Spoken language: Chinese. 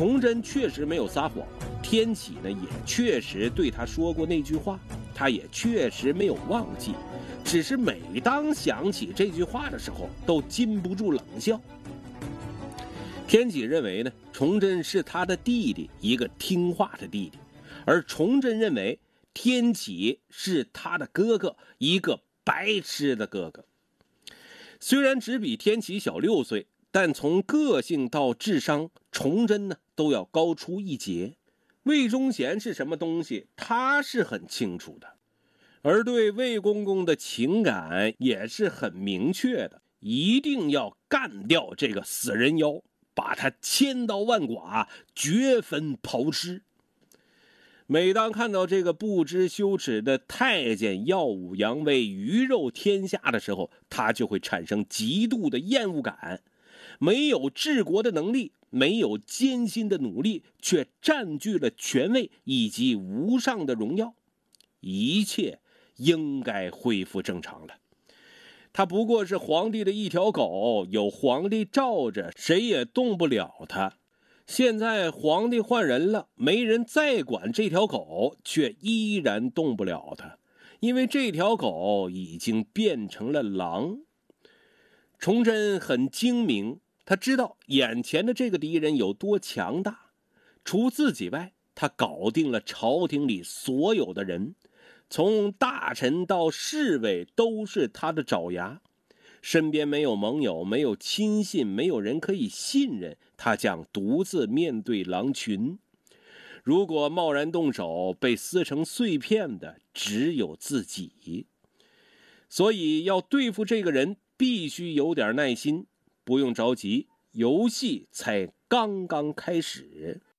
崇祯确实没有撒谎，天启呢也确实对他说过那句话，他也确实没有忘记，只是每当想起这句话的时候，都禁不住冷笑。天启认为呢，崇祯是他的弟弟，一个听话的弟弟，而崇祯认为天启是他的哥哥，一个白痴的哥哥。虽然只比天启小6岁，但从个性到智商，崇祯呢都要高出一截。魏忠贤是什么东西，他是很清楚的，而对魏公公的情感也是很明确的，一定要干掉这个死人妖，把他千刀万剐，绝坟刨尸。每当看到这个不知羞耻的太监耀武扬威、鱼肉天下的时候，他就会产生极度的厌恶感。没有治国的能力，没有艰辛的努力，却占据了权位以及无上的荣耀，一切应该恢复正常了。他不过是皇帝的一条狗，有皇帝罩着，谁也动不了他。现在皇帝换人了，没人再管这条狗，却依然动不了它，因为这条狗已经变成了狼。崇祯很精明，他知道眼前的这个敌人有多强大，除自己外，他搞定了朝廷里所有的人，从大臣到侍卫都是他的爪牙。身边没有盟友，没有亲信，没有人可以信任，他将独自面对狼群。如果贸然动手，被撕成碎片的只有自己。所以要对付这个人，必须有点耐心，不用着急，游戏才刚刚开始。